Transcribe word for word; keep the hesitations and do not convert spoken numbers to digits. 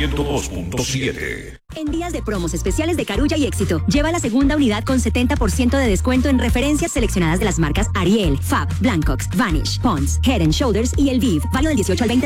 ciento dos punto siete. En días de promos especiales de Carulla y Éxito, lleva la segunda unidad con setenta por ciento de descuento en referencias seleccionadas de las marcas Ariel, Fab, Blancox, Vanish, Pond's, Head and Shoulders y El Viv. Válido del dieciocho al veinte